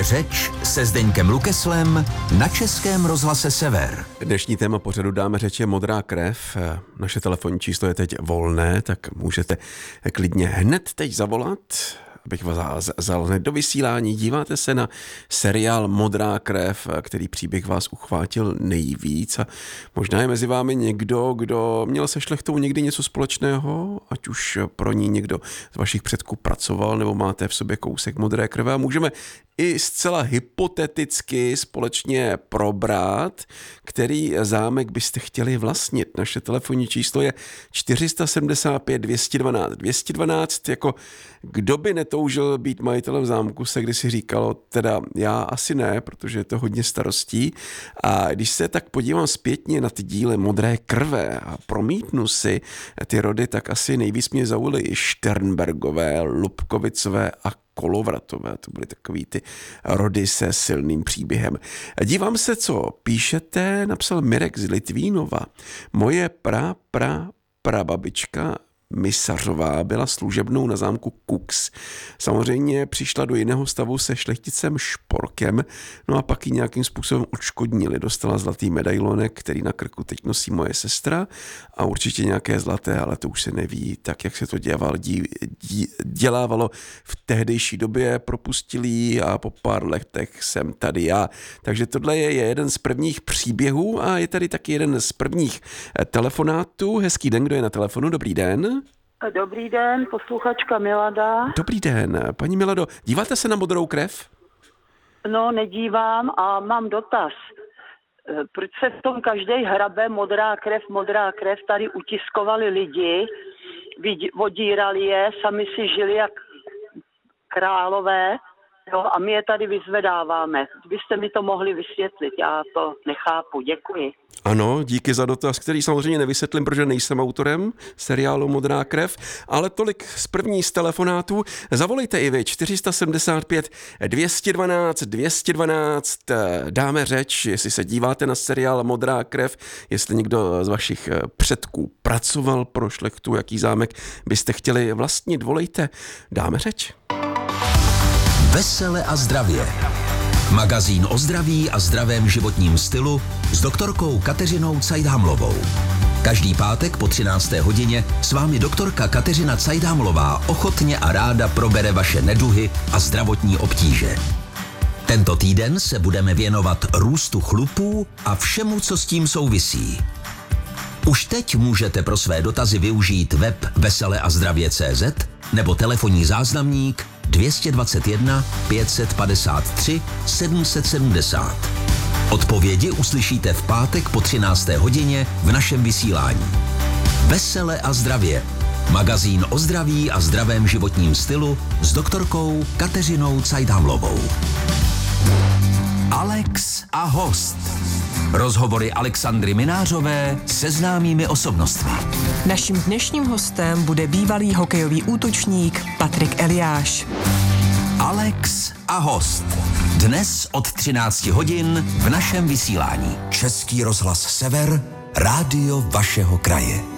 Dáme řeč se Zdeňkem Lukeslem na Českém rozhlase Sever. Dnešní téma pořadu Dáme řeč je modrá krev. Naše telefonní číslo je teď volné, tak můžete klidně hned teď zavolat, abych vás vzal hned do vysílání. Díváte se na seriál Modrá krev, který příběh vás uchvátil nejvíc a možná je mezi vámi někdo, kdo měl se šlechtou někdy něco společného, ať už pro ní někdo z vašich předků pracoval, nebo máte v sobě kousek modré krve a můžeme i zcela hypoteticky společně probrat, který zámek byste chtěli vlastnit. Naše telefonní číslo je 475 212 212, jako kdo by netoužil být majitelem zámku, se kdysi říkalo, teda já asi ne, protože je to hodně starostí. A když se tak podívám zpětně na ty díly Modré krve a promítnu si ty rody, tak asi nejvíc mě zaujaly i Šternbergové, Lubkovicové a Kolovratové, to byly takový ty rody se silným příběhem. Dívám se, co píšete, napsal Mirek z Litvínova. Moje prababička Misařová byla služebnou na zámku Kux. Samozřejmě přišla do jiného stavu se šlechticem Šporkem, no a pak ji nějakým způsobem odškodnili. Dostala zlatý medailonek, který na krku teď nosí moje sestra a určitě nějaké zlaté, ale to už se neví, tak jak se to dělávalo v tehdejší době, propustili ji a po pár letech jsem tady já. Takže tohle je jeden z prvních příběhů a je tady taky jeden z prvních telefonátů. Hezký den, kdo je na telefonu? Dobrý den. Dobrý den, posluchačka Milada. Dobrý den, paní Milado, díváte se na Modrou krev? No, nedívám a mám dotaz. Proč se v tom každý hrabe modrá krev, tady utiskovali lidi, odírali je, sami si žili jak králové, jo, a my je tady vyzvedáváme. Byste mi to mohli vysvětlit, já to nechápu, děkuji. Ano, díky za dotaz, který samozřejmě nevysvětlím, protože nejsem autorem seriálu Modrá krev, ale tolik z první z telefonátů. Zavolejte i vy, 475 212 212, dáme řeč, jestli se díváte na seriál Modrá krev, jestli někdo z vašich předků pracoval pro šlechtu, jaký zámek byste chtěli vlastnit, volejte, dáme řeč. Vesele a zdravě. Magazín o zdraví a zdravém životním stylu s doktorkou Kateřinou Cajdámlovou. Každý pátek po 13. hodině s vámi doktorka Kateřina Cajdámlová ochotně a ráda probere vaše neduhy a zdravotní obtíže. Tento týden se budeme věnovat růstu chlupů a všemu, co s tím souvisí. Už teď můžete pro své dotazy využít web veseleazdravě.cz nebo telefonní záznamník 221 553 770. Odpovědi uslyšíte v pátek po 13. hodině v našem vysílání. Vesele a zdravě. Magazín o zdraví a zdravém životním stylu s doktorkou Kateřinou Cajdámlovou. Alex a host. Rozhovory Alexandry Minářové se známými osobnostmi. Naším dnešním hostem bude bývalý hokejový útočník Patrik Eliáš. Alex a host. Dnes od 13 hodin v našem vysílání. Český rozhlas Sever, rádio vašeho kraje.